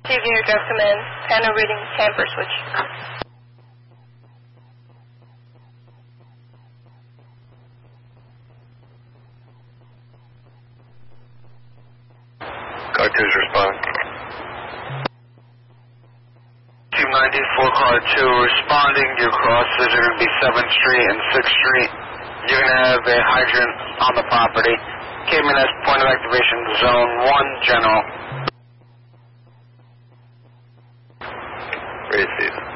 Receiving aircraft command, panel reading, tamper switch. Car 2's respond. 294 Car 2 responding. Your crosses are going to be 7th Street and 6th Street. You're going to have a hydrant on the property. KMNS point of activation, Zone 1, General. Receive.